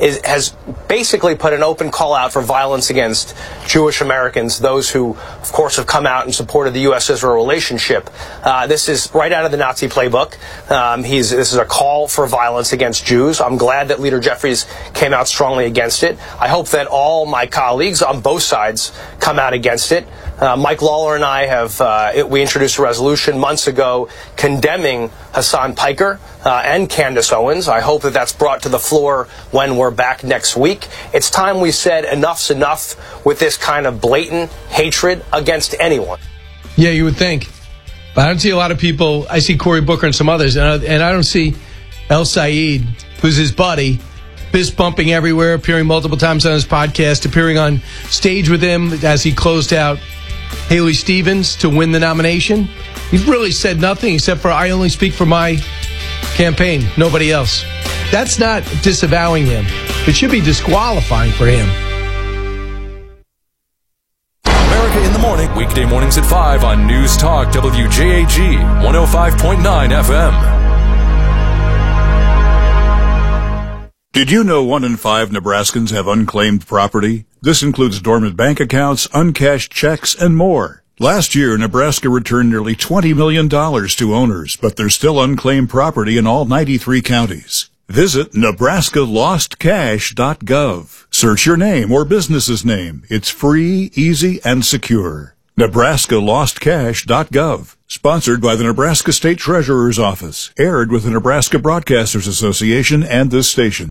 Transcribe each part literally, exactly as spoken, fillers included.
is, has basically put an open call out for violence against Jewish Americans, those who, of course, have come out and supported the U S Israel relationship. Uh, this is right out of the Nazi playbook. Um, he's, this is a call for violence against Jews. I'm glad that Leader Jeffries came out strongly against it. I hope that all my colleagues on both sides come out against it. Uh, Mike Lawler and I have, uh, it, we introduced a resolution months ago condemning Hassan Piker uh, and Candace Owens. I hope that that's brought to the floor when we're back next week. It's time we said enough's enough with this kind of blatant hatred against anyone. Yeah, you would think. But I don't see a lot of people. I see Cory Booker and some others, and I, and I don't see El Sayed, who's his buddy, fist bumping everywhere, appearing multiple times on his podcast, appearing on stage with him as he closed out Haley Stevens to win the nomination. He's really said nothing except for, I only speak for my campaign, nobody else. That's not disavowing him. It should be disqualifying for him. America in the Morning, weekday mornings at five on News Talk W J A G one oh five point nine F M. Did you know one in five Nebraskans have unclaimed property? This includes dormant bank accounts, uncashed checks, and more. Last year, Nebraska returned nearly twenty million dollars to owners, but there's still unclaimed property in all ninety-three counties. Visit Nebraska Lost Cash dot gov. Search your name or business's name. It's free, easy, and secure. Nebraska Lost Cash dot gov. Sponsored by the Nebraska State Treasurer's Office. Aired with the Nebraska Broadcasters Association and this station.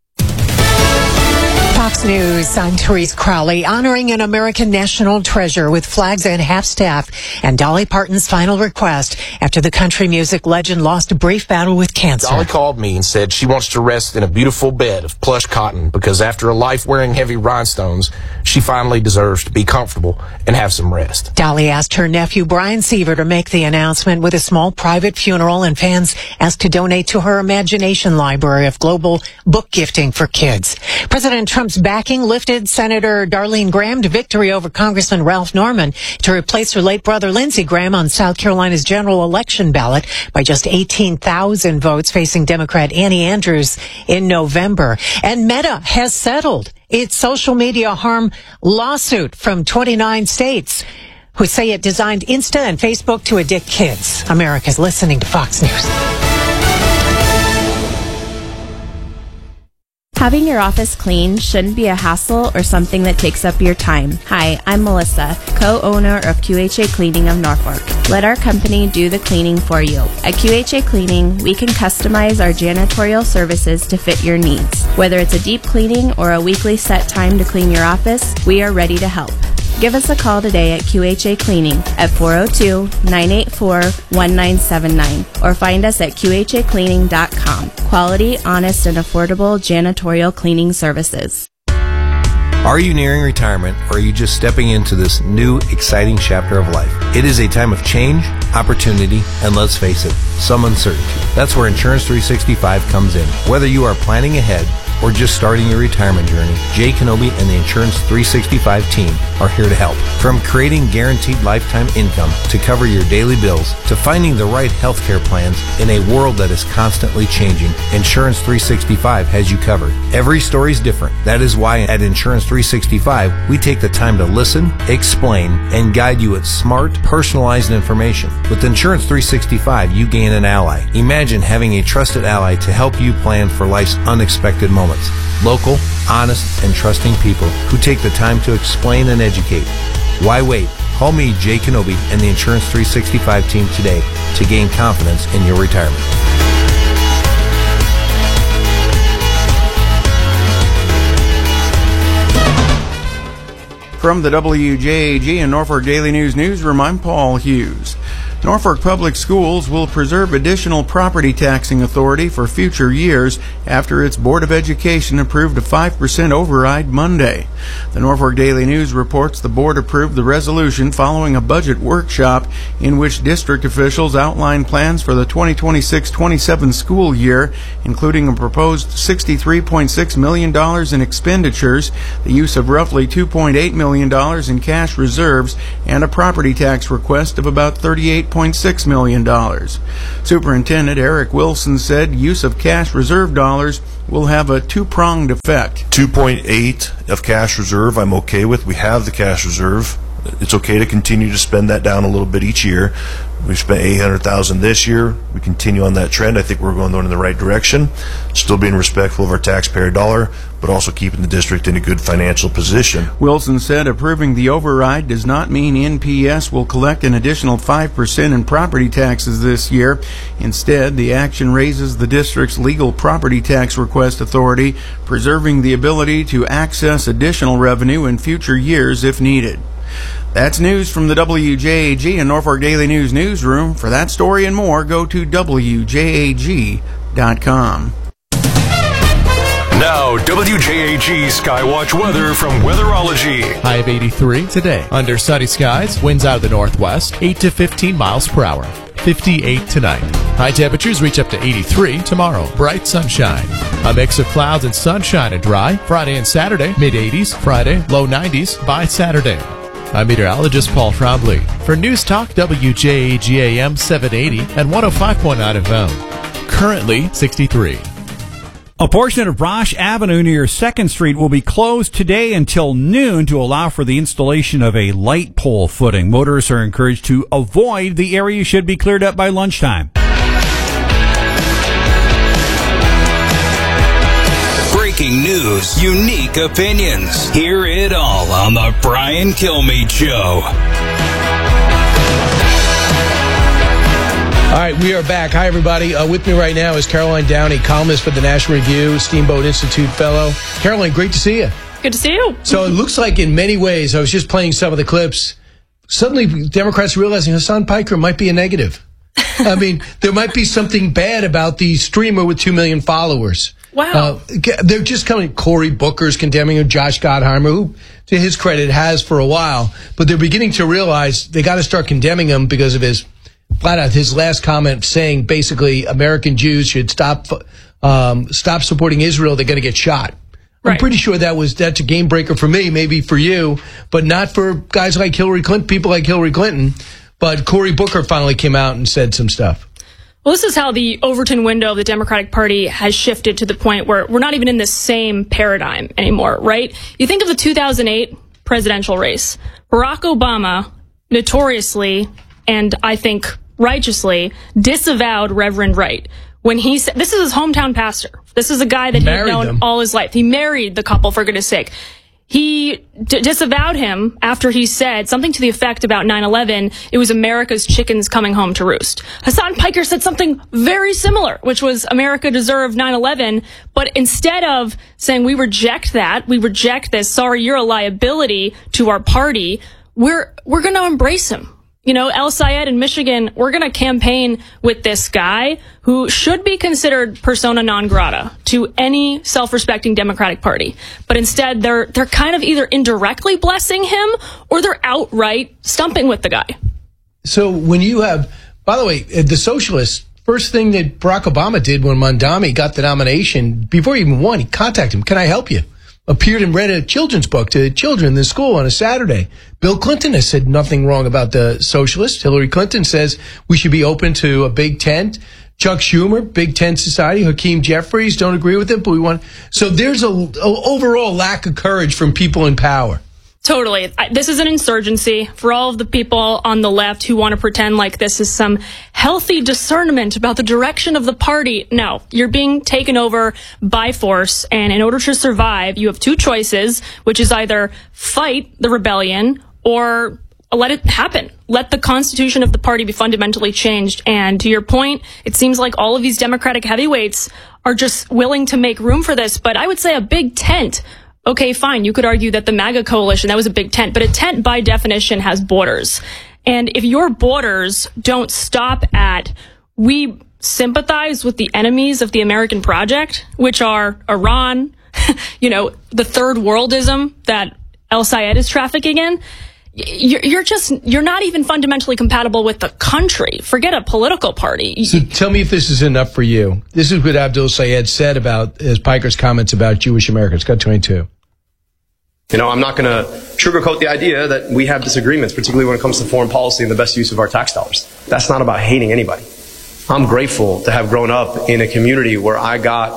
Fox News, I'm Therese Crowley, honoring an American national treasure with flags and half-staff, and Dolly Parton's final request after the country music legend lost a brief battle with cancer. Dolly called me and said she wants to rest in a beautiful bed of plush cotton because after a life wearing heavy rhinestones, she finally deserves to be comfortable and have some rest. Dolly asked her nephew Brian Seaver to make the announcement with a small private funeral, and fans asked to donate to her Imagination Library of global book gifting for kids. President Trump's backing lifted Senator Darlene Graham to victory over Congressman Ralph Norman to replace her late brother Lindsey Graham on South Carolina's general election ballot by just eighteen thousand votes, facing Democrat Annie Andrews in November. And Meta has settled its social media harm lawsuit from twenty-nine states, who say it designed Insta and Facebook to addict kids. America's listening to Fox News. Having your office clean shouldn't be a hassle or something that takes up your time. Hi, I'm Melissa, co-owner of Q H A Cleaning of Norfolk. Let our company do the cleaning for you. At Q H A Cleaning, we can customize our janitorial services to fit your needs. Whether it's a deep cleaning or a weekly set time to clean your office, we are ready to help. Give us a call today at Q H A Cleaning at four oh two, nine eight four, one nine seven nine or find us at Q H A cleaning dot com. Quality, honest, and affordable janitorial cleaning services. Are you nearing retirement, or are you just stepping into this new, exciting chapter of life? It is a time of change, opportunity, and let's face it, some uncertainty. That's where Insurance three sixty-five comes in. Whether you are planning ahead or just starting your retirement journey, Jay Kenobi and the Insurance three sixty-five team are here to help. From creating guaranteed lifetime income to cover your daily bills to finding the right healthcare plans in a world that is constantly changing, Insurance three sixty-five has you covered. Every story is different. That is why at Insurance three sixty-five, we take the time to listen, explain, and guide you with smart, personalized information. With Insurance three sixty-five, you gain an ally. Imagine having a trusted ally to help you plan for life's unexpected moments. Local, honest, and trusting people who take the time to explain and educate. Why wait? Call me, Jay Kenobi, and the Insurance three sixty-five team today to gain confidence in your retirement. From the W J A G and Norfolk Daily News newsroom, I'm Paul Hughes. Norfolk Public Schools will preserve additional property taxing authority for future years after its Board of Education approved a five percent override Monday. The Norfolk Daily News reports the board approved the resolution following a budget workshop in which district officials outlined plans for the twenty twenty-six twenty-seven school year, including a proposed sixty-three point six million dollars in expenditures, the use of roughly two point eight million dollars in cash reserves, and a property tax request of about thirty-eight point six million dollars. Superintendent Eric Wilson said use of cash reserve dollars will have a two-pronged effect. two point eight of cash reserve I'm okay with. We have the cash reserve. It's okay to continue to spend that down a little bit each year. We've spent eight hundred thousand dollars this year. We continue on that trend. I think we're going in the right direction, still being respectful of our taxpayer dollar, but also keeping the district in a good financial position. Wilson said approving the override does not mean N P S will collect an additional five percent in property taxes this year. Instead, the action raises the district's legal property tax request authority, preserving the ability to access additional revenue in future years if needed. That's news from the W J A G and Norfolk Daily News newsroom. For that story and more, go to W J A G dot com. Now, W J A G Skywatch weather from Weatherology. High of eighty-three today. Under sunny skies, winds out of the northwest, eight to fifteen miles per hour. fifty-eight tonight. High temperatures reach up to eighty-three tomorrow. Bright sunshine. A mix of clouds and sunshine and dry. Friday and Saturday, mid eighties. Friday, low nineties by Saturday. I'm meteorologist Paul Trombley for News Talk W J A G A M seven eighty and one oh five point nine F M. Currently sixty-three. A portion of Brosh Avenue near second Street will be closed today until noon to allow for the installation of a light pole footing. Motorists are encouraged to avoid the area should be cleared up by lunchtime. Breaking news, unique opinions. Hear it all on the Brian Kilmeade Show. All right, we are back. Hi, everybody. Uh, with me right now is Caroline Downey, columnist for the National Review, Steamboat Institute fellow. Caroline, great to see you. Good to see you. So it looks like in many ways, I was just playing some of the clips, suddenly Democrats realizing Hassan Piker might be a negative. I mean, there might be something bad about the streamer with two million followers. Wow. Uh, they're just coming. Cory Booker's condemning him, Josh Gottheimer, who, to his credit, has for a while. But they're beginning to realize they got to start condemning him because of his, flat out, his last comment saying basically American Jews should stop um, stop supporting Israel. They're going to get shot. Right. I'm pretty sure that was that's a game breaker for me, maybe for you, but not for guys like Hillary Clinton, people like Hillary Clinton. But Cory Booker finally came out and said some stuff. Well, this is how the Overton window of the Democratic Party has shifted to the point where we're not even in the same paradigm anymore, right? You think of the two thousand eight presidential race. Barack Obama notoriously, and I think righteously, disavowed Reverend Wright. When he said, this is his hometown pastor. This is a guy that he'd known them. all his life. He married the couple, for goodness sake. He d- disavowed him after he said something to the effect about nine eleven, it was America's chickens coming home to roost. Hassan Piker said something very similar, which was America deserved nine eleven, but instead of saying we reject that, we reject this, sorry, you're a liability to our party, we're we're going to embrace him. You know, El Sayed in Michigan, we're going to campaign with this guy who should be considered persona non grata to any self-respecting Democratic Party. But instead, they're they're kind of either indirectly blessing him or they're outright stumping with the guy. So when you have, by the way, the socialists, first thing that Barack Obama did when Mondami got the nomination, before he even won, he contacted him. Can I help you? Appeared and read a children's book to children in the school on a Saturday. Bill Clinton has said nothing wrong about the socialists. Hillary Clinton says we should be open to a big tent. Chuck Schumer, Big Tent Society. Hakeem Jeffries, don't agree with it, but we want. So there's a, a overall lack of courage from people in power. Totally. This is an insurgency for all of the people on the left who want to pretend like this is some healthy discernment about the direction of the party. No, you're being taken over by force. And in order to survive, you have two choices, which is either fight the rebellion or let it happen. Let the constitution of the party be fundamentally changed. And to your point, it seems like all of these Democratic heavyweights are just willing to make room for this. But I would say a big tent. Okay, fine. You could argue that the MAGA coalition, that was a big tent, but a tent by definition has borders. And if your borders don't stop at, we sympathize with the enemies of the American project, which are Iran, you know, the third worldism that El Sayed is trafficking in, you're just, you're not even fundamentally compatible with the country. Forget a political party. So tell me if this is enough for you. This is what Abdul Sayed said about his Piker's comments about Jewish Americans. Cut twenty-two. You know, I'm not going to sugarcoat the idea that we have disagreements, particularly when it comes to foreign policy and the best use of our tax dollars. That's not about hating anybody. I'm grateful to have grown up in a community where I got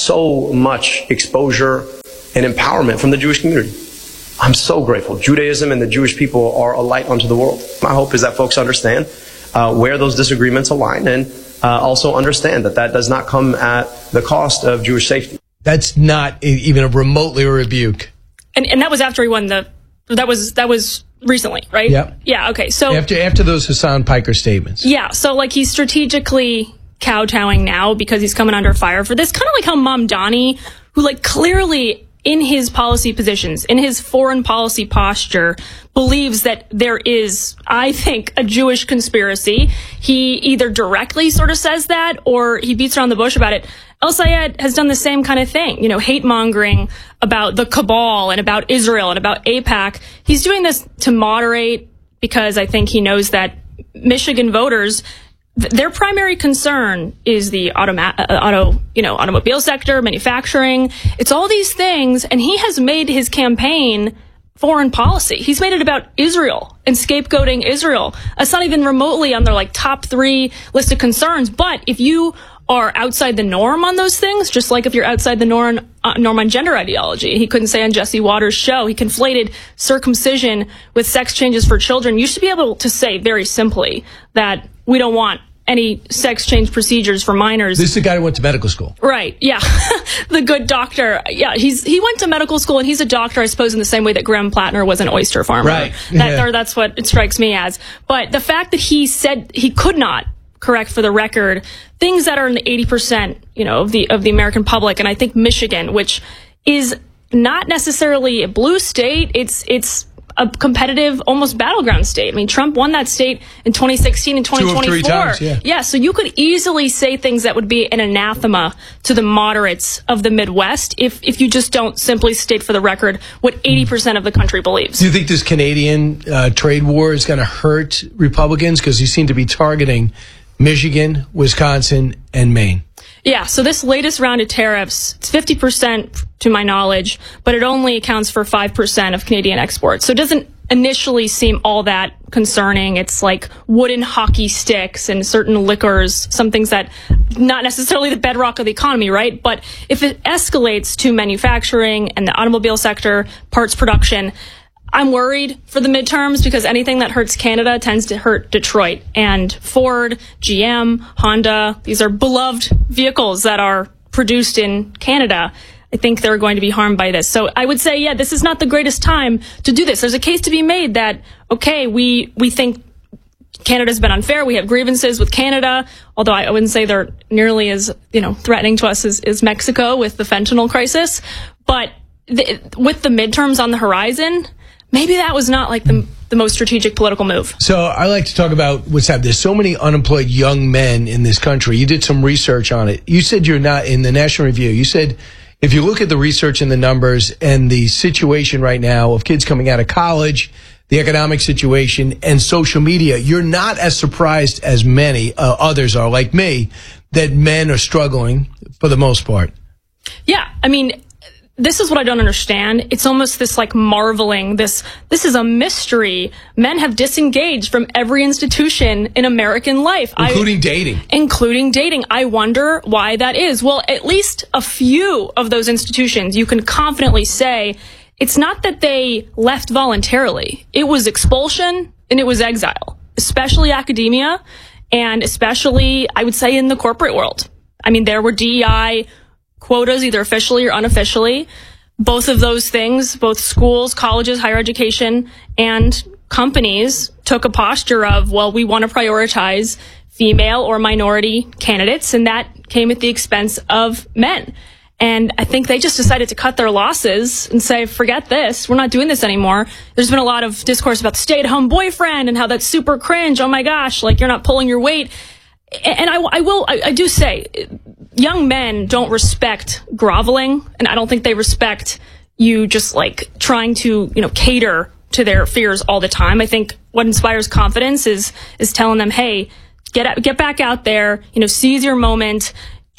so much exposure and empowerment from the Jewish community. I'm so grateful. Judaism and the Jewish people are a light unto the world. My hope is that folks understand uh, where those disagreements align, and uh, also understand that that does not come at the cost of Jewish safety. That's not even a remotely a rebuke. And and that was after he won the. That was that was recently, right? Yep. Yeah. Okay. So after after those Hassan Piker statements. Yeah. So like he's strategically kowtowing now because he's coming under fire for this. Kind of like how Mamdani, who like clearly in his policy positions, in his foreign policy posture, believes that there is, I think, a Jewish conspiracy. He either directly sort of says that or he beats around the bush about it. El-Sayed has done the same kind of thing, you know, hate mongering about the cabal and about Israel and about AIPAC. He's doing this to moderate because I think he knows that Michigan voters, their primary concern is the automa- uh, auto, you know, automobile sector, manufacturing. It's all these things, and he has made his campaign foreign policy. He's made it about Israel and scapegoating Israel. That's not even remotely on their like top three list of concerns. But if you are outside the norm on those things, just like if you're outside the norm, uh, norm on gender ideology, he couldn't say on Jesse Waters' show, he conflated circumcision with sex changes for children. You should be able to say very simply that we don't want any sex change procedures for minors. This is the guy who went to medical school. Right, yeah. The good doctor. Yeah, he's he went to medical school and he's a doctor, I suppose, in the same way that Graham Plattner was an oyster farmer. Right. That, Yeah. Or that's what it strikes me as. But the fact that he said he could not correct for the record things that are in the eighty percent, you know, of the of the American public, and I think Michigan, which is not necessarily a blue state, it's it's a competitive, almost battleground state. I mean, Trump won that state in twenty sixteen and twenty twenty-four. Two of three times, yeah. Yeah, so you could easily say things that would be an anathema to the moderates of the Midwest if if you just don't simply state for the record what eighty percent of the country believes. Do you think this Canadian uh, trade war is going to hurt Republicans? Because you seem to be targeting Michigan, Wisconsin, and Maine. Yeah, so this latest round of tariffs, it's fifty percent to my knowledge, but it only accounts for five percent of Canadian exports. So it doesn't initially seem all that concerning. It's like wooden hockey sticks and certain liquors, some things that not necessarily the bedrock of the economy, right? But if it escalates to manufacturing and the automobile sector, parts production, I'm worried for the midterms because anything that hurts Canada tends to hurt Detroit. And Ford, G M, Honda, these are beloved vehicles that are produced in Canada. I think they're going to be harmed by this. So I would say, yeah, this is not the greatest time to do this. There's a case to be made that, okay, we, we think Canada's been unfair. We have grievances with Canada, although I wouldn't say they're nearly as, you know, threatening to us as, as Mexico with the fentanyl crisis. But the, with the midterms on the horizon, maybe that was not like the, the most strategic political move. So I like to talk about what's happening. There's so many unemployed young men in this country. You did some research on it. You said you're not in the National Review. You said if you look at the research and the numbers and the situation right now of kids coming out of college, the economic situation and social media, you're not as surprised as many uh, others are like me that men are struggling for the most part. Yeah, I mean, this is what I don't understand. It's almost this like marveling, this this is a mystery. Men have disengaged from every institution in American life. Including I, dating. Including dating. I wonder why that is. Well, at least a few of those institutions you can confidently say it's not that they left voluntarily. It was expulsion and it was exile, especially academia and especially, I would say, in the corporate world. I mean, there were D E I quotas, either officially or unofficially. Both of those things, both schools, colleges, higher education, and companies took a posture of, well, we want to prioritize female or minority candidates, and that came at the expense of men. And I think they just decided to cut their losses and say, forget this. We're not doing this anymore. There's been a lot of discourse about the stay-at-home boyfriend and how that's super cringe. Oh, my gosh, like you're not pulling your weight. And I, I will, I, I do say, young men don't respect groveling, and I don't think they respect you just like trying to, you know, cater to their fears all the time. I think what inspires confidence is is telling them, hey, get out, get back out there, you know, seize your moment,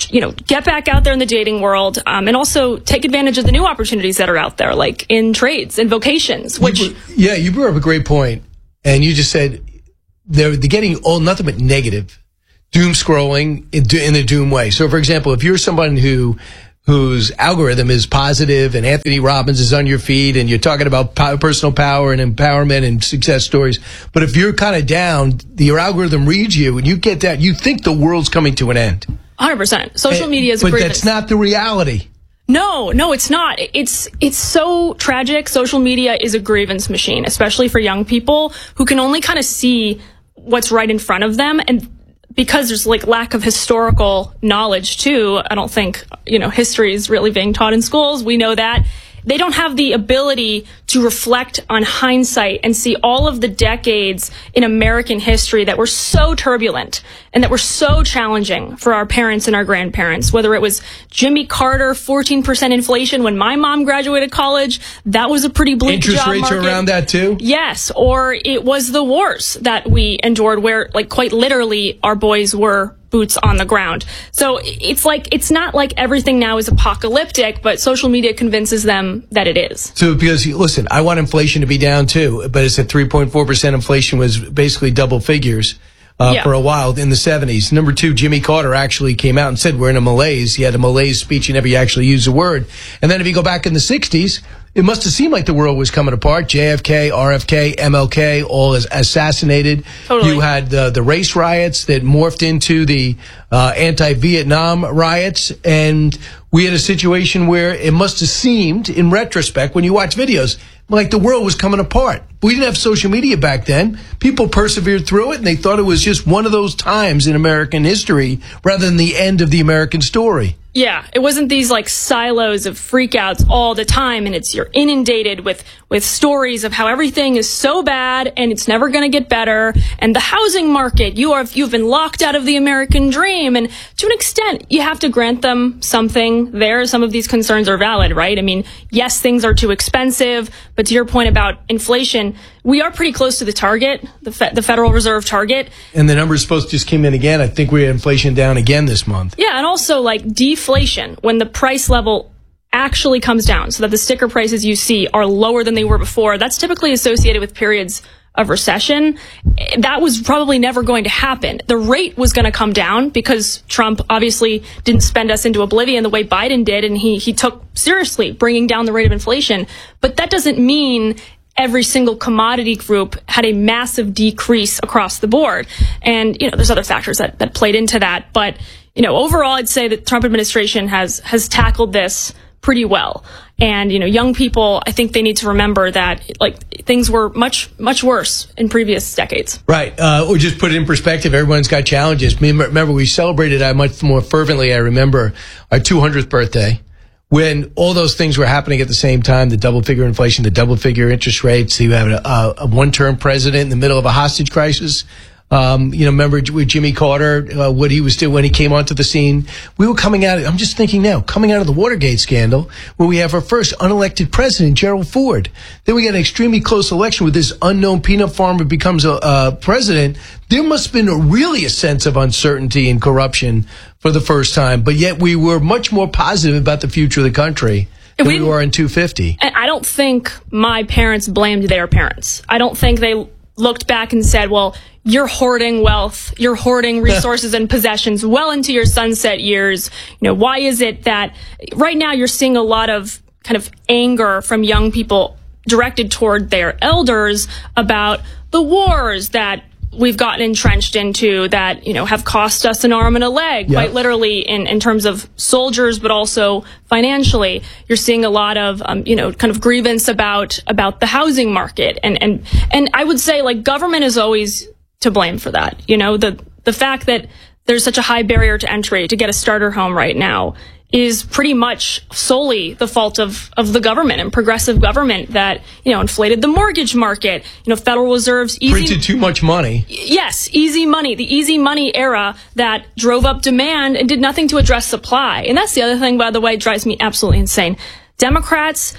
you know, get back out there in the dating world, um, and also take advantage of the new opportunities that are out there, like in trades and vocations, which... You, yeah, you brought up a great point, and you just said they're, they're getting all nothing but negative, doom scrolling in, in the doom way. So, for example, if you're someone who whose algorithm is positive and Anthony Robbins is on your feed and you're talking about power, personal power and empowerment and success stories, but if you're kind of down, your algorithm reads you and you get that, you think the world's coming to an end. one hundred percent. Social and, media is a But great that's not the reality. No, no, it's not. It's it's so tragic. Social media is a grievance machine, especially for young people who can only kind of see what's right in front of them. And because there's like lack of historical knowledge too, I don't think, you know, history is really being taught in schools. We know that. They don't have the ability to reflect on hindsight and see all of the decades in American history that were so turbulent and that were so challenging for our parents and our grandparents. Whether it was Jimmy Carter, fourteen percent inflation when my mom graduated college, that was a pretty bleak Interest job rates market. are around that too? Yes, or it was the wars that we endured where, like, quite literally our boys were boots on the ground. So it's like, it's not like everything now is apocalyptic, but social media convinces them that it is. So because, listen, I want inflation to be down too, but it's at three point four percent. Inflation was basically double figures uh, Yeah. for a while in the seventies. Number two, Jimmy Carter actually came out and said we're in a malaise. He had a malaise speech. He never actually used the word. And then if you go back in the sixties, it must have seemed like the world was coming apart. J F K, R F K, M L K, all as assassinated. Totally. You had the, the race riots that morphed into the uh, anti-Vietnam riots. And we had a situation where it must have seemed, in retrospect, when you watch videos, like the world was coming apart. We didn't have social media back then. People persevered through it, and they thought it was just one of those times in American history rather than the end of the American story. Yeah, it wasn't these like silos of freakouts all the time, and it's you're inundated with with stories of how everything is so bad and it's never going to get better. And the housing market, you are you've been locked out of the American dream. And to an extent, you have to grant them something there. Some of these concerns are valid, right? I mean, yes, things are too expensive, but to your point about inflation, we are pretty close to the target, the fe- the Federal Reserve target. And the numbers supposed to just came in again. I think we had inflation down again this month. Yeah, and also like deflation, when the price level actually comes down so that the sticker prices you see are lower than they were before, that's typically associated with periods of recession. That was probably never going to happen. The rate was going to come down because Trump obviously didn't spend us into oblivion the way Biden did, and he, he took seriously bringing down the rate of inflation. But that doesn't mean every single commodity group had a massive decrease across the board. And, you know, there's other factors that, that played into that. But, you know, overall, I'd say that the Trump administration has, has tackled this pretty well. And, you know, young people, I think they need to remember that, like, things were much, much worse in previous decades. Right. Uh, or just put it in perspective, everyone's got challenges. Remember, we celebrated uh, much more fervently, I remember, our two hundredth birthday, when all those things were happening at the same time, the double-figure inflation, the double-figure interest rates, you have a, a one-term president in the middle of a hostage crisis. Um, you know, remember with Jimmy Carter, uh, what he was doing when he came onto the scene. We were coming out, I'm just thinking now, coming out of the Watergate scandal, where we have our first unelected president, Gerald Ford. Then we get an extremely close election with this unknown peanut farmer becomes a, a president. There must have been a, really a sense of uncertainty and corruption for the first time, but yet we were much more positive about the future of the country than we, we were in two fifty. And I don't think my parents blamed their parents. I don't think they looked back and said, well, you're hoarding wealth, you're hoarding resources and possessions well into your sunset years. You know, why is it that right now you're seeing a lot of kind of anger from young people directed toward their elders about the wars that we've gotten entrenched into that, you know, have cost us an arm and a leg, Yep. quite literally in, in terms of soldiers, but also financially. You're seeing a lot of, um, you know, kind of grievance about, about the housing market. And, and, and I would say, like, government is always to blame for that. You know, the, the fact that there's such a high barrier to entry to get a starter home right now is pretty much solely the fault of, of the government and progressive government that, you know, inflated the mortgage market, you know, Federal Reserve's easy... Printed too much money. Yes, easy money, the easy money era that drove up demand and did nothing to address supply. And that's the other thing, by the way, drives me absolutely insane. Democrats,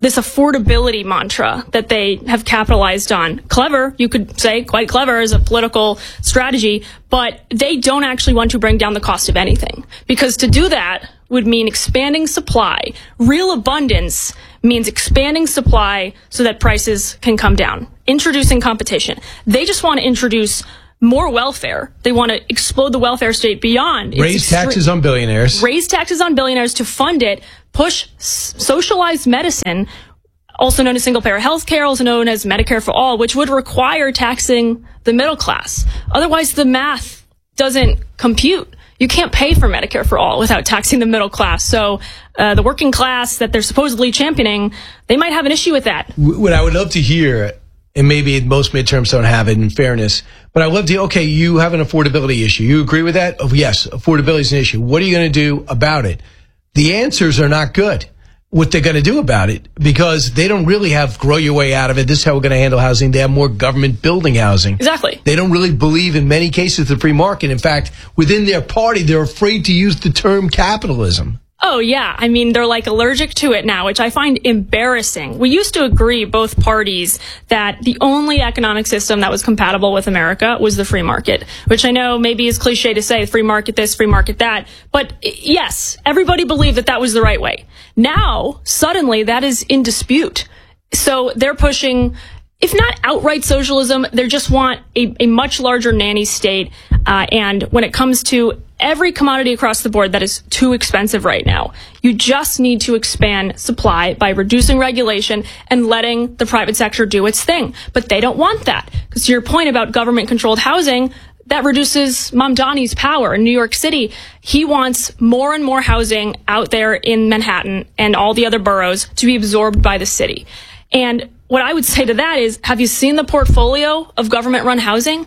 this affordability mantra that they have capitalized on. Clever, you could say, quite clever as a political strategy, but they don't actually want to bring down the cost of anything. Because to do that would mean expanding supply. Real abundance means expanding supply so that prices can come down. Introducing competition. They just want to introduce more welfare. They want to explode the welfare state beyond. Raise taxes on billionaires. Raise taxes on billionaires to fund it. Push s- socialized medicine, also known as single-payer health care, also known as Medicare for All, which would require taxing the middle class. Otherwise, the math doesn't compute. You can't pay for Medicare for All without taxing the middle class. So uh, the working class that they're supposedly championing, they might have an issue with that. What I would love to hear, and maybe most midterms don't have it in fairness, but I would love to, okay, you have an affordability issue. You agree with that? Oh, yes, affordability is an issue. What are you going to do about it? The answers are not good. What they're going to do about it, because they don't really have grow your way out of it. This is how we're going to handle housing. They have more government building housing. Exactly. They don't really believe in many cases the free market. In fact, within their party, they're afraid to use the term capitalism. Oh, yeah. I mean, they're like allergic to it now, which I find embarrassing. We used to agree, both parties, that the only economic system that was compatible with America was the free market, which I know maybe is cliche to say, free market this, free market that. But yes, everybody believed that that was the right way. Now, suddenly, that is in dispute. So they're pushing, if not outright socialism, they just want a, a much larger nanny state. Uh, and when it comes to every commodity across the board that is too expensive right now, you just need to expand supply by reducing regulation and letting the private sector do its thing. But they don't want that. Because to your point about government-controlled housing, that reduces Mamdani's power in New York City. He wants more and more housing out there in Manhattan and all the other boroughs to be absorbed by the city. And what I would say to that is, have you seen the portfolio of government-run housing?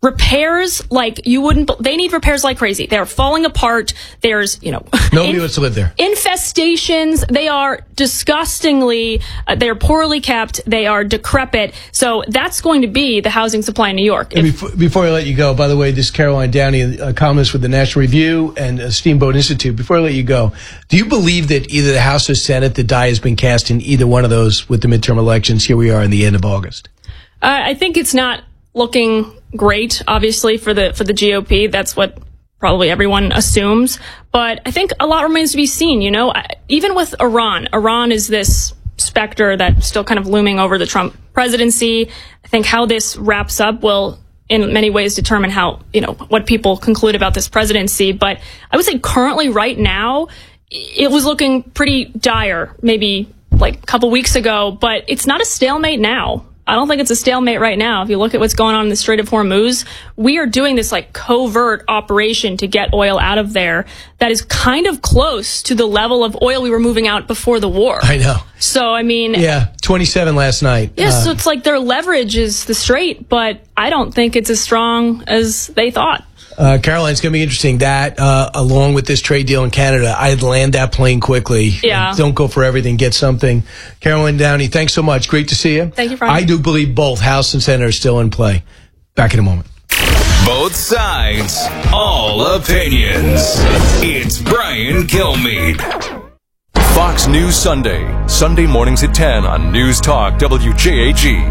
Repairs like you wouldn't, they need repairs like crazy. They're falling apart. There's, you know, nobody in, wants to live there. Infestations. They are disgustingly, uh, they're poorly kept. They are decrepit. So that's going to be the housing supply in New York. And before, before I let you go, by the way, this is Caroline Downey, a columnist with the National Review and uh, Steamboat Institute. Before I let you go, do you believe that either the House or Senate, the die has been cast in either one of those with the midterm elections? Here we are in the end of August. Uh, I think it's not looking great, obviously, for the for the G O P. That's what probably everyone assumes. But I think a lot remains to be seen. You know, even with Iran, Iran is this specter that's still kind of looming over the Trump presidency. I think how this wraps up will, in many ways, determine how, you know, what people conclude about this presidency. But I would say currently, right now, it was looking pretty dire, maybe like a couple weeks ago. But it's not a stalemate now. I don't think it's a stalemate right now. If you look at what's going on in the Strait of Hormuz, we are doing this like covert operation to get oil out of there that is kind of close to the level of oil we were moving out before the war. I know. So, I mean... Yeah, twenty-seven last night. Yeah, uh, so uh, it's like their leverage is the Strait, but I don't think it's as strong as they thought. Uh, Caroline, it's going to be interesting that, uh, along with this trade deal in Canada, I'd land that plane quickly. Yeah. Don't go for everything, get something. Caroline Downey, thanks so much. Great to see you. Thank you, Brian. I do believe both House and Senate are still in play. Back in a moment. Both sides, all opinions. It's Brian Kilmeade. Fox News Sunday. Sunday mornings at ten on News Talk W J A G.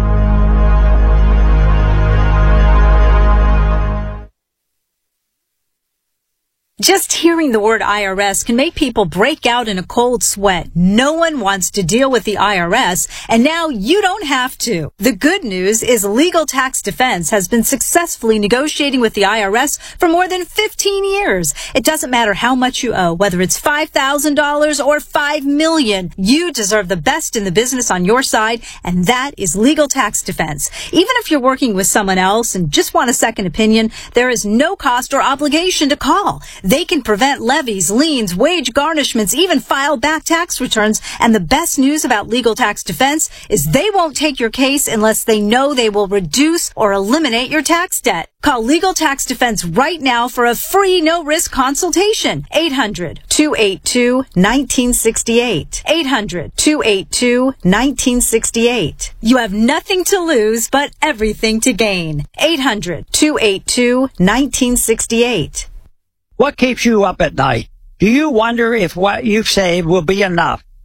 Just hearing the word I R S can make people break out in a cold sweat. No one wants to deal with the I R S, and now you don't have to. The good news is Legal Tax Defense has been successfully negotiating with the I R S for more than fifteen years. It doesn't matter how much you owe, whether it's five thousand dollars or five million dollars. You deserve the best in the business on your side, and that is Legal Tax Defense. Even if you're working with someone else and just want a second opinion, there is no cost or obligation to call. They can prevent levies, liens, wage garnishments, even file back tax returns. And the best news about Legal Tax Defense is they won't take your case unless they know they will reduce or eliminate your tax debt. Call Legal Tax Defense right now for a free no-risk consultation. eight hundred, two eight two, one nine six eight. eight hundred, two eight two, one nine six eight. You have nothing to lose but everything to gain. eight hundred, two eight two, one nine six eight. What keeps you up at night? Do you wonder if what you've saved will be enough?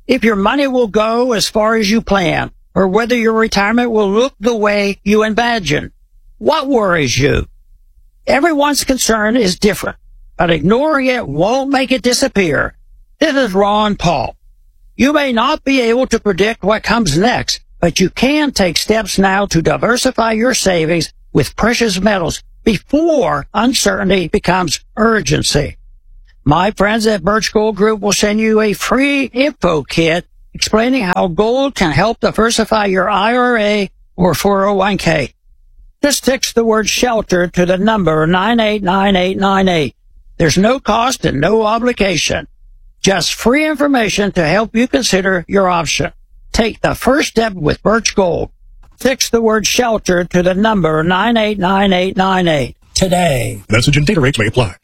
if your money will go as far as you plan, or whether your retirement will look the way you imagine. What worries you? Everyone's concern is different, but ignoring it won't make it disappear. This is Ron Paul. You may not be able to predict what comes next, but you can take steps now to diversify your savings with precious metals before uncertainty becomes urgency. My friends at Birch Gold Group will send you a free info kit explaining how gold can help diversify your I R A or four oh one k. Just text the word shelter to the number nine eight nine eight nine eight. There's no cost and no obligation. Just free information to help you consider your option. Take the first step with Birch Gold. Text the word shelter to the number nine eight nine eight nine eight today. Message and data rates may apply.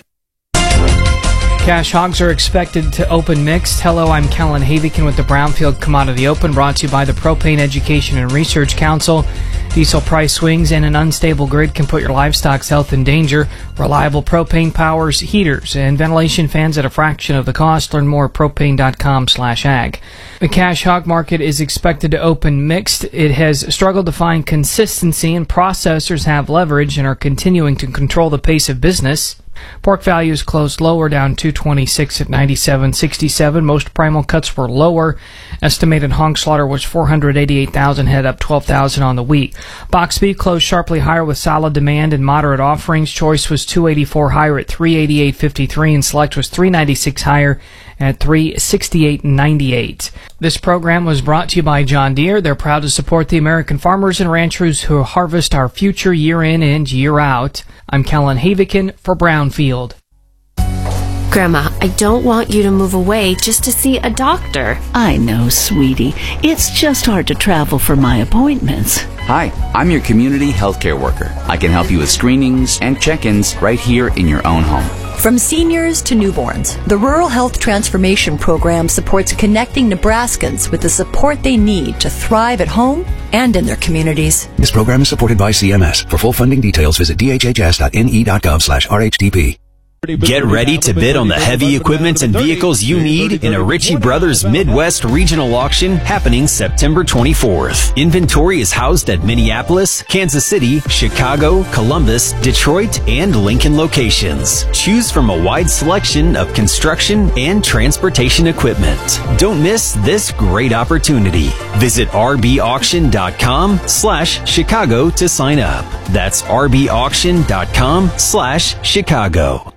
Cash hogs are expected to open mixed. Hello, I'm Kellen Havikin with the Brownfield Commodity Open, brought to you by the Propane Education and Research Council. Diesel price swings and an unstable grid can put your livestock's health in danger. Reliable propane powers heaters and ventilation fans at a fraction of the cost. Learn more at propane.com slash ag. The cash hog market is expected to open mixed. It has struggled to find consistency, and processors have leverage and are continuing to control the pace of business. Pork values closed lower, down two twenty-six at ninety-seven sixty-seven. Most primal cuts were lower. Estimated hog slaughter was four hundred eighty-eight thousand head, up twelve thousand on the week. Box beef closed sharply higher with solid demand and moderate offerings. Choice was two eighty-four higher at three eighty-eight fifty-three, and select was three ninety-six higher at three sixty-eight ninety-eight. This program was brought to you by John Deere. They're proud to support the American farmers and ranchers who harvest our future year in and year out. I'm Kellen Havikin for Brownfield. Grandma, I don't want you to move away just to see a doctor. I know, sweetie. It's just hard to travel for my appointments. Hi, I'm your community healthcare worker. I can help you with screenings and check-ins right here in your own home. From seniors to newborns, the Rural Health Transformation Program supports connecting Nebraskans with the support they need to thrive at home and in their communities. This program is supported by C M S. For full funding details, visit d h h s dot n e dot gov slash r h t p. Get ready to bid on the heavy equipment and vehicles you need in a Ritchie Brothers Midwest Regional Auction happening September twenty-fourth. Inventory is housed at Minneapolis, Kansas City, Chicago, Columbus, Detroit, and Lincoln locations. Choose from a wide selection of construction and transportation equipment. Don't miss this great opportunity. Visit r b auction dot com slash Chicago to sign up. That's r b auction dot com slash Chicago.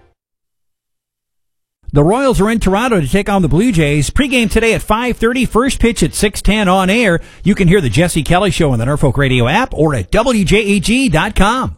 The Royals are in Toronto to take on the Blue Jays. Pregame today at five thirty, first pitch at six ten on air. You can hear the Jesse Kelly Show on the Norfolk Radio app or at w j a g dot com.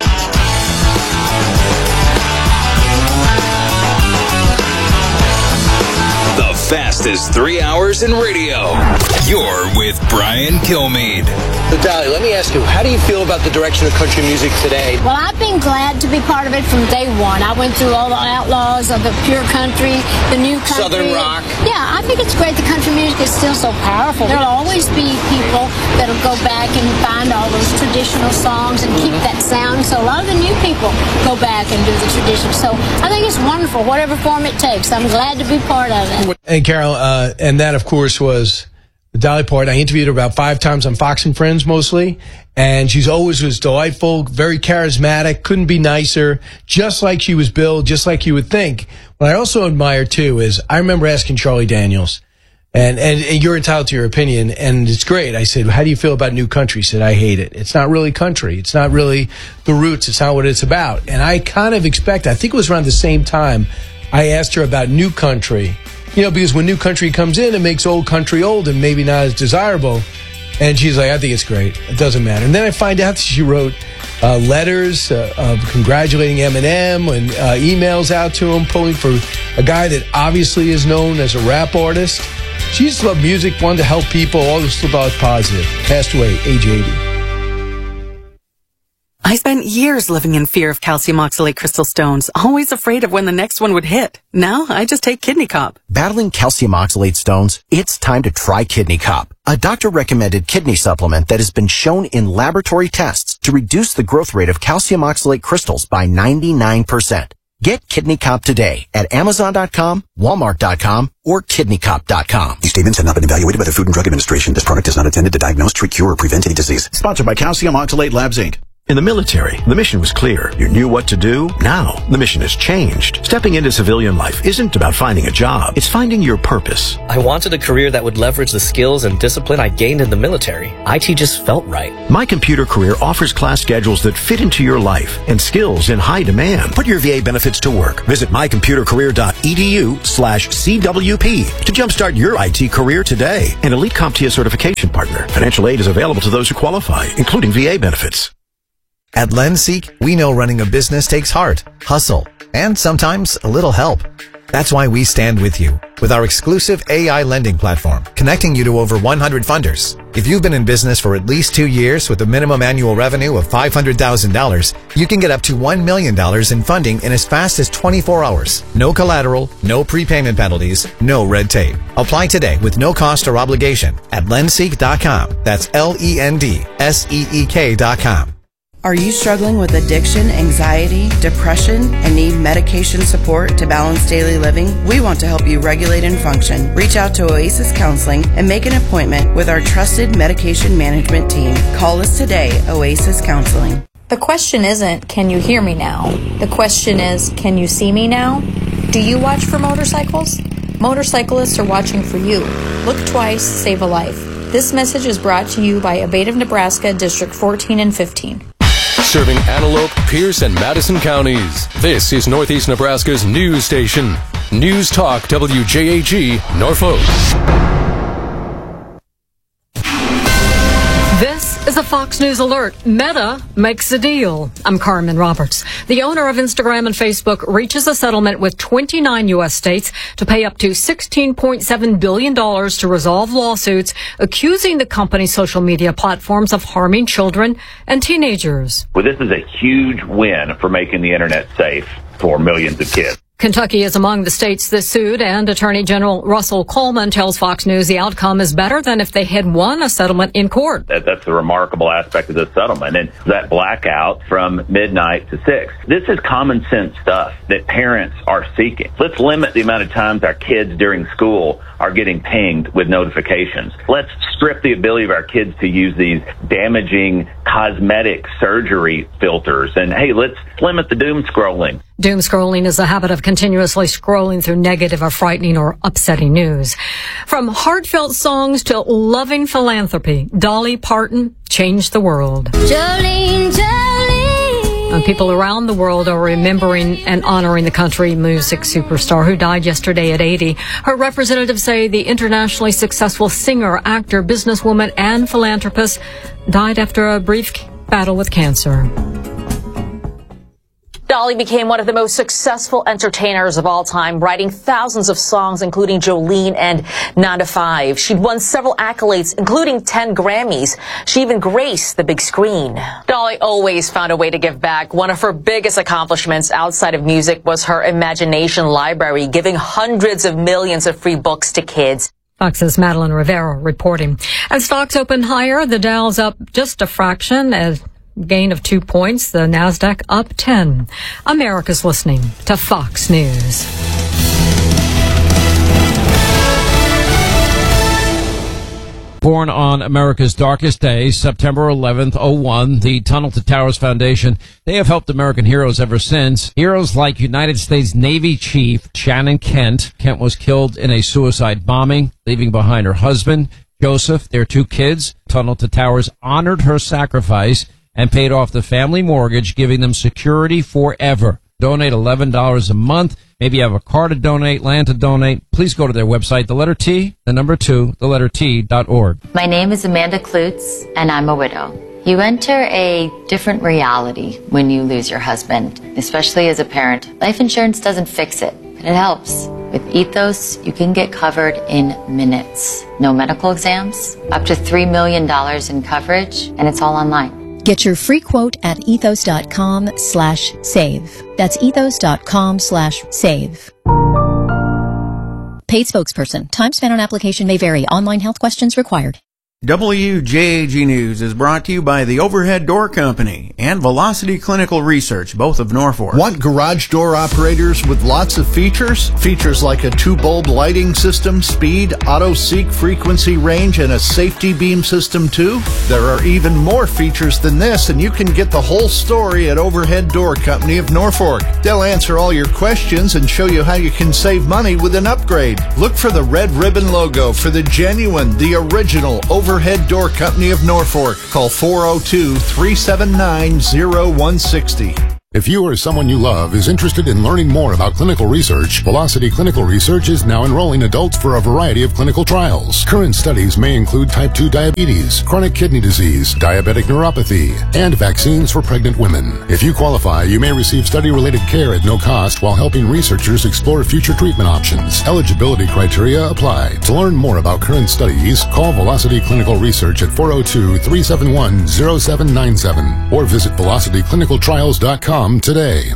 The fastest three hours in radio. You're with Brian Kilmeade. So, Dolly, let me ask you, how do you feel about the direction of country music today? Well, I've been glad to be part of it from day one. I went through all the outlaws of the pure country, the new country. Southern rock. Yeah, I think it's great the country music is still so powerful. There'll always be people that'll go back and find all those traditional songs and keep that sound. So a lot of the new people go back and do the tradition. So I think it's wonderful, whatever form it takes. I'm glad to be part of it. And Carol, uh, and that, of course, was the Dolly Parton. I interviewed her about five times on Fox and Friends mostly, and she's always was delightful, very charismatic, couldn't be nicer, just like she was billed, just like you would think. What I also admire, too, is I remember asking Charlie Daniels, and, and, and you're entitled to your opinion, and it's great. I said, how do you feel about new country? He said, I hate it. It's not really country. It's not really the roots. It's not what it's about. And I kind of expect, I think it was around the same time, I asked her about new country. You know, because when new country comes in, it makes old country old and maybe not as desirable. And she's like, I think it's great. It doesn't matter. And then I find out that she wrote uh, letters uh, of congratulating Eminem and uh, emails out to him, pulling for a guy that obviously is known as a rap artist. She used to love music, wanted to help people, all this about positive. Passed away, age eighty. I spent years living in fear of calcium oxalate crystal stones, always afraid of when the next one would hit. Now, I just take Kidney Cop. Battling calcium oxalate stones? It's time to try Kidney Cop, a doctor-recommended kidney supplement that has been shown in laboratory tests to reduce the growth rate of calcium oxalate crystals by ninety-nine percent. Get Kidney Cop today at Amazon dot com, Walmart dot com, or Kidney Cop dot com. These statements have not been evaluated by the Food and Drug Administration. This product is not intended to diagnose, treat, cure, or prevent any disease. Sponsored by Calcium Oxalate Labs, Incorporated. In the military, the mission was clear. You knew what to do. Now, the mission has changed. Stepping into civilian life isn't about finding a job. It's finding your purpose. I wanted a career that would leverage the skills and discipline I gained in the military. I T just felt right. My Computer Career offers class schedules that fit into your life and skills in high demand. Put your V A benefits to work. Visit my computer career dot e d u slash C W P to jumpstart your I T career today. An elite CompTIA certification partner. Financial aid is available to those who qualify, including V A benefits. At Lenseek, we know running a business takes heart, hustle, and sometimes a little help. That's why we stand with you with our exclusive A I lending platform, connecting you to over one hundred funders. If you've been in business for at least two years with a minimum annual revenue of five hundred thousand dollars, you can get up to one million dollars in funding in as fast as twenty-four hours. No collateral, no prepayment penalties, no red tape. Apply today with no cost or obligation at lenseek dot com. That's L E N D S E E K dot com. Are you struggling with addiction, anxiety, depression, and need medication support to balance daily living? We want to help you regulate and function. Reach out to Oasis Counseling and make an appointment with our trusted medication management team. Call us today, Oasis Counseling. The question isn't, can you hear me now? The question is, can you see me now? Do you watch for motorcycles? Motorcyclists are watching for you. Look twice, save a life. This message is brought to you by Abate of Nebraska, District fourteen and fifteen. Serving Antelope, Pierce, and Madison counties. This is Northeast Nebraska's news station. News Talk W J A G, Norfolk. This is a Fox News alert. Meta makes a deal. I'm Carmen Roberts. The owner of Instagram and Facebook reaches a settlement with twenty-nine U S states to pay up to sixteen point seven billion dollars to resolve lawsuits accusing the company's social media platforms of harming children and teenagers. Well, this is a huge win for making the internet safe for millions of kids. Kentucky is among the states that sued, and Attorney General Russell Coleman tells Fox News the outcome is better than if they had won a settlement in court. That, that's the remarkable aspect of this settlement, and that blackout from midnight to six. This is common sense stuff that parents are seeking. Let's limit the amount of times our kids during school are getting pinged with notifications. Let's strip the ability of our kids to use these damaging cosmetic surgery filters. And hey, let's limit the doom scrolling. Doom scrolling is a habit of continuously scrolling through negative or frightening or upsetting news. From heartfelt songs to loving philanthropy, Dolly Parton changed the world. Jolene, Jolene. And people around the world are remembering and honoring the country music superstar who died yesterday at eighty. Her representatives say the internationally successful singer, actor, businesswoman, and philanthropist died after a brief battle with cancer. Dolly became one of the most successful entertainers of all time, writing thousands of songs, including Jolene and nine to five. She'd won several accolades, including ten Grammys. She even graced the big screen. Dolly always found a way to give back. One of her biggest accomplishments outside of music was her imagination library, giving hundreds of millions of free books to kids. Fox's Madeline Rivera reporting. As stocks open higher, the Dow's up just a fraction as gain of two points, the NASDAQ up ten. America's listening to Fox News. Born on America's darkest day, September eleventh, oh one, the Tunnel to Towers Foundation, they have helped American heroes ever since. Heroes like United States Navy Chief Shannon Kent. Kent was killed in a suicide bombing, leaving behind her husband, Joseph, their two kids. Tunnel to Towers honored her sacrifice and paid off the family mortgage, giving them security forever. Donate eleven dollars a month. Maybe you have a car to donate, land to donate. Please go to their website, the letter T, the number two, the letter T dot org. My name is Amanda Klutz, and I'm a widow. You enter a different reality when you lose your husband, especially as a parent. Life insurance doesn't fix it, but it helps. With Ethos, you can get covered in minutes. No medical exams, up to three million dollars in coverage, and it's all online. Get your free quote at ethos.com slash save. That's ethos.com slash save. Paid spokesperson. Time spent on application may vary. Online health questions required. W J A G News is brought to you by the Overhead Door Company and Velocity Clinical Research, both of Norfolk. Want garage door operators with lots of features? Features like a two-bulb lighting system, speed, auto-seek frequency range, and a safety beam system too? There are even more features than this, and you can get the whole story at Overhead Door Company of Norfolk. They'll answer all your questions and show you how you can save money with an upgrade. Look for the red ribbon logo for the genuine, the original Overhead Overhead Door Company of Norfolk. Call four oh two, three seven nine, oh one six oh. If you or someone you love is interested in learning more about clinical research, Velocity Clinical Research is now enrolling adults for a variety of clinical trials. Current studies may include type two diabetes, chronic kidney disease, diabetic neuropathy, and vaccines for pregnant women. If you qualify, you may receive study-related care at no cost while helping researchers explore future treatment options. Eligibility criteria apply. To learn more about current studies, call Velocity Clinical Research at four oh two, three seven one, oh seven nine seven or visit velocity clinical trials dot com today.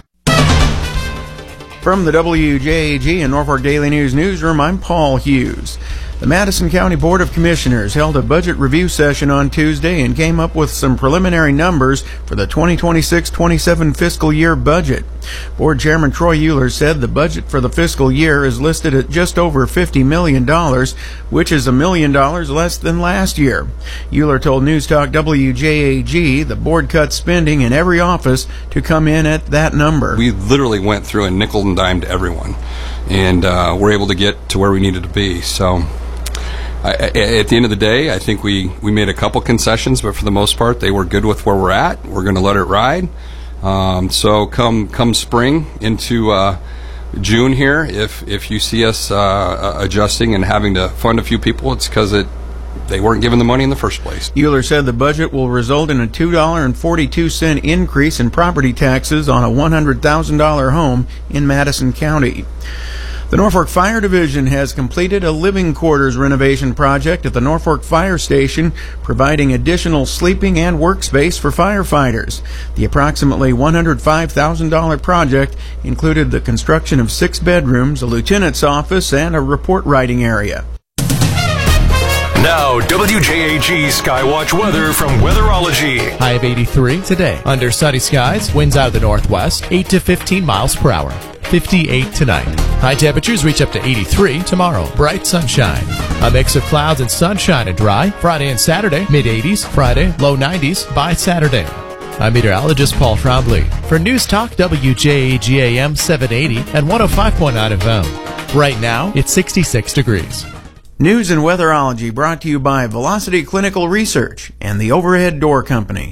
From the W J A G and Norfolk Daily News newsroom, I'm Paul Hughes. The Madison County Board of Commissioners held a budget review session on Tuesday and came up with some preliminary numbers for the twenty twenty-six twenty-seven fiscal year budget. Board Chairman Troy Euler said the budget for the fiscal year is listed at just over fifty million dollars, which is a million dollars less than last year. Euler told News Talk W J A G the board cut spending in every office to come in at that number. We literally went through and nickel and dimed everyone, and uh, we're able to get to where we needed to be. So I, at the end of the day, I think we, we made a couple concessions, but for the most part, they were good with where we're at. We're going to let it ride. Um, so come come spring into uh, June here, if if you see us uh, adjusting and having to fund a few people, it's because it they weren't given the money in the first place. Euler said the budget will result in a two dollars and forty-two cents increase in property taxes on a one hundred thousand dollars home in Madison County. The Norfolk Fire Division has completed a living quarters renovation project at the Norfolk Fire Station, providing additional sleeping and workspace for firefighters. The approximately one hundred five thousand dollars project included the construction of six bedrooms, a lieutenant's office, and a report writing area. Now, W J A G Skywatch weather from Weatherology. High of eighty-three today. Under sunny skies, winds out of the northwest, eight to fifteen miles per hour. fifty-eight tonight. High temperatures reach up to eighty-three tomorrow. Bright sunshine. A mix of clouds and sunshine and dry. Friday and Saturday, mid eighties. Friday, low nineties by Saturday. I'm meteorologist Paul Trombley for News Talk W J A G A M seven eighty and one oh five point nine F M. Right now, it's sixty-six degrees. News and Weatherology brought to you by Velocity Clinical Research and the Overhead Door Company.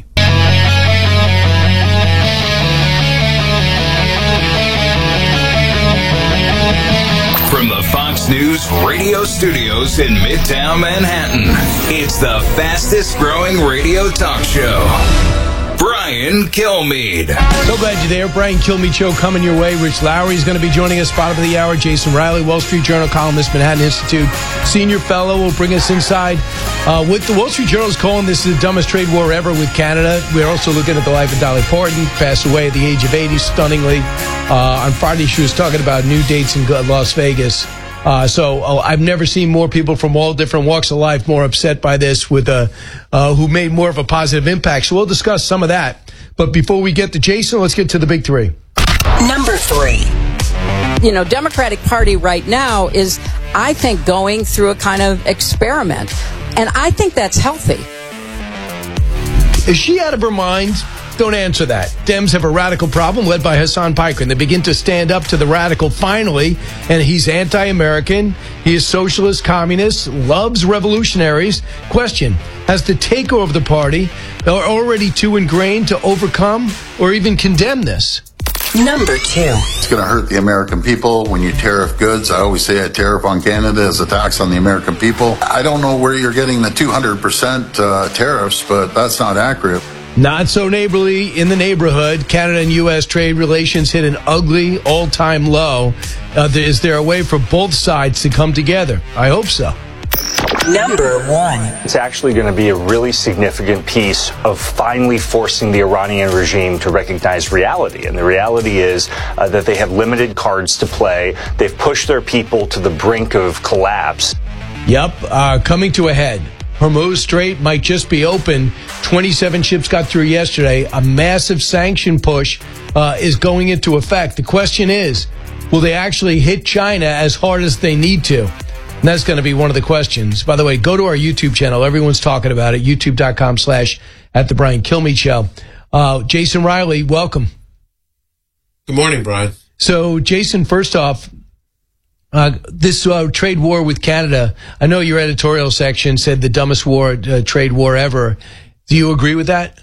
From the Fox News radio studios in Midtown Manhattan, it's the fastest growing radio talk show. Brian Kilmeade. So glad you're there. Brian Kilmeade Show coming your way. Rich Lowry is going to be joining us, bottom of the hour. Jason Riley, Wall Street Journal columnist, Manhattan Institute senior fellow, will bring us inside. Uh, with the Wall Street Journal is calling this the dumbest trade war ever with Canada. We're also looking at the life of Dolly Parton, passed away at the age of eighty, stunningly. Uh, on Friday, she was talking about new dates in Las Vegas. Uh, so uh, I've never seen more people from all different walks of life more upset by this, with uh, uh, who made more of a positive impact. So we'll discuss some of that. But before we get to Jason, let's get to the big three. Number three. You know, Democratic Party right now is, I think, going through a kind of experiment. And I think that's healthy. Is she out of her mind? Don't answer that. Dems have a radical problem led by Hassan Piker, and they begin to stand up to the radical finally, and he's anti-American, he is socialist, communist, loves revolutionaries. Question, has the takeover of the party are already too ingrained to overcome or even condemn this? Number two. It's going to hurt the American people when you tariff goods. I always say a tariff on Canada is a tax on the American people. I don't know where you're getting the two hundred percent uh, tariffs, but that's not accurate. Not so neighborly in the neighborhood. Canada and U S trade relations hit an ugly all-time low. Uh, is there a way for both sides to come together? I hope so. Number one. It's actually going to be a really significant piece of finally forcing the Iranian regime to recognize reality. And the reality is uh, that they have limited cards to play. They've pushed their people to the brink of collapse. Yep, uh, coming to a head. Hormuz Strait might just be open. twenty-seven ships got through yesterday. A massive sanction push uh, is going into effect. The question is, will they actually hit China as hard as they need to? And that's going to be one of the questions. By the way, go to our YouTube channel. Everyone's talking about it. YouTube.com slash at the Brian Kilmeade Show. Uh, Jason Riley, welcome. Good morning, Brian. So, Jason, first off, Uh, this uh, trade war with Canada, I know your editorial section said the dumbest war, uh, trade war ever. Do you agree with that?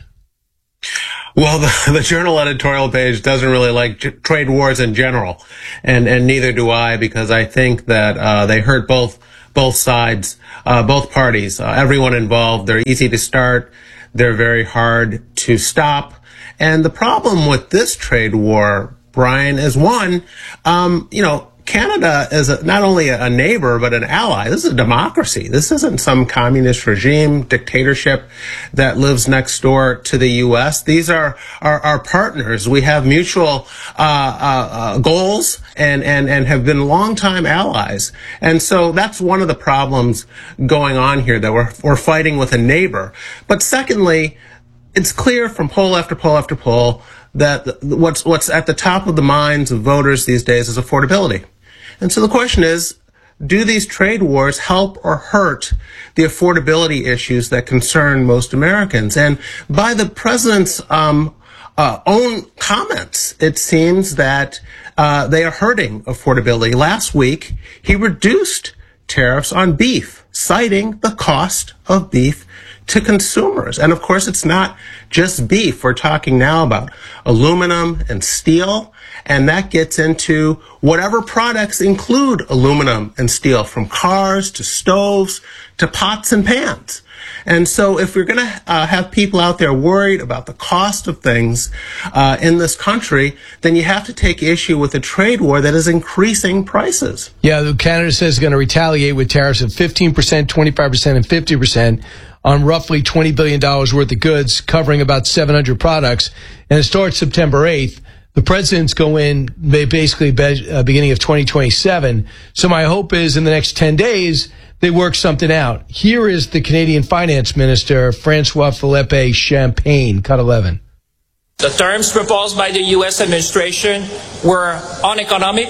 Well, the, the Journal editorial page doesn't really like j- trade wars in general, and, and neither do I, because I think that uh, they hurt both both sides, uh, both parties, uh, everyone involved. They're easy to start. They're very hard to stop. And the problem with this trade war, Brian, is one, um, you know, Canada is a, not only a neighbor, but an ally. This is a democracy. This isn't some communist regime, dictatorship that lives next door to the U S. These are our, our partners. We have mutual uh, uh, uh, goals and, and, and have been longtime allies. And so that's one of the problems going on here, that we're, we're fighting with a neighbor. But secondly, it's clear from poll after poll after poll that what's what's at the top of the minds of voters these days is affordability. And so the question is, do these trade wars help or hurt the affordability issues that concern most Americans? And by the president's um, uh, own comments, it seems that uh, they are hurting affordability. Last week, he reduced tariffs on beef, citing the cost of beef to consumers. And of course, it's not just beef. We're talking now about aluminum and steel, and that gets into whatever products include aluminum and steel, from cars to stoves to pots and pans. And so if we're going to uh, have people out there worried about the cost of things uh, in this country, then you have to take issue with a trade war that is increasing prices. Yeah, Canada says it's going to retaliate with tariffs of fifteen percent, twenty-five percent, and fifty percent on roughly twenty billion dollars worth of goods, covering about seven hundred products. And it starts September eighth. The presidents go in basically beginning of twenty twenty-seven. So my hope is in the next ten days, they work something out. Here is the Canadian Finance Minister, Francois Philippe Champagne, cut eleven. The terms proposed by the U S administration were uneconomic,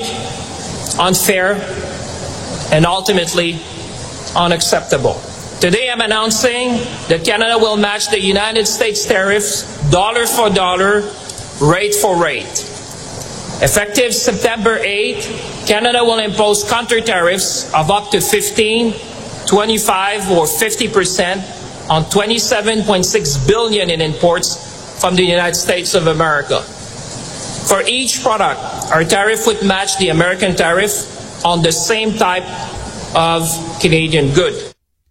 unfair, and ultimately unacceptable. Today I'm announcing that Canada will match the United States tariffs dollar for dollar, rate for rate. Effective September eighth, Canada will impose counter tariffs of up to fifteen, twenty-five, or fifty percent on twenty-seven point six billion dollars in imports from the United States of America. For each product, our tariff would match the American tariff on the same type of Canadian good.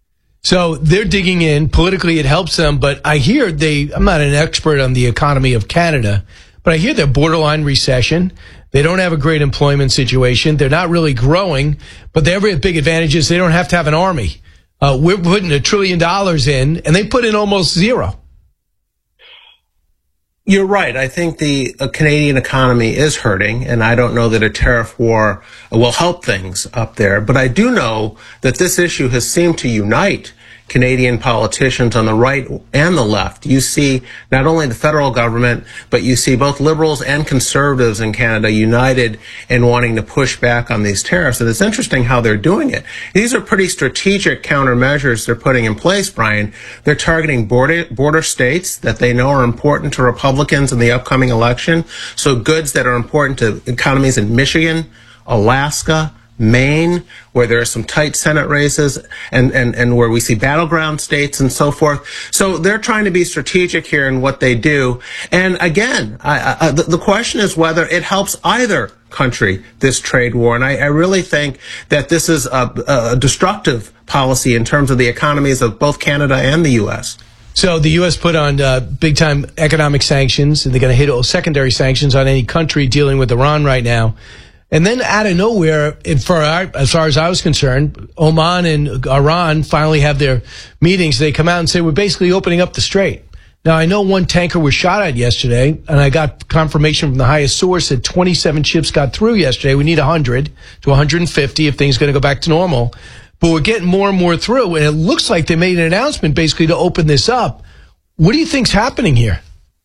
So they're digging in. Politically, it helps them, but I hear they, I'm not an expert on the economy of Canada, but I hear they're borderline recession. They don't have a great employment situation. They're not really growing, but their big advantage is they don't have to have an army. Uh, we're putting a trillion dollars in, and they put in almost zero. You're right. I think the uh, Canadian economy is hurting, and I don't know that a tariff war will help things up there. But I do know that this issue has seemed to unite Canadian politicians on the right and the left. You see not only the federal government, but you see both liberals and conservatives in Canada united in wanting to push back on these tariffs. And it's interesting how they're doing it. These are pretty strategic countermeasures they're putting in place, Brian. They're targeting border, border states that they know are important to Republicans in the upcoming election. So goods that are important to economies in Michigan, Alaska, Maine, where there are some tight Senate races, and, and, and where we see battleground states and so forth. So they're trying to be strategic here in what they do. And again, I, I, the, the question is whether it helps either country, this trade war. And I, I really think that this is a, a destructive policy in terms of the economies of both Canada and the U S. So the U S put on uh, big-time economic sanctions, and they're going to hit secondary sanctions on any country dealing with Iran right now. And then out of nowhere, for our, as far as I was concerned, Oman and Iran finally have their meetings. They come out and say, we're basically opening up the strait. Now, I know one tanker was shot at yesterday, and I got confirmation from the highest source that twenty-seven ships got through yesterday. We need one hundred to one hundred fifty if things are going to go back to normal. but we're getting more and more through, and it looks like they made an announcement basically to open this up. What do you think's happening here?